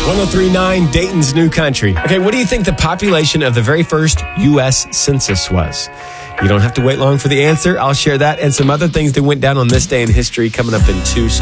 1039 Dayton's New Country. Okay, what do you think the population of the very first U.S. census was? You don't have to wait long for the answer. I'll share that and some other things that went down on this day in history coming up in 2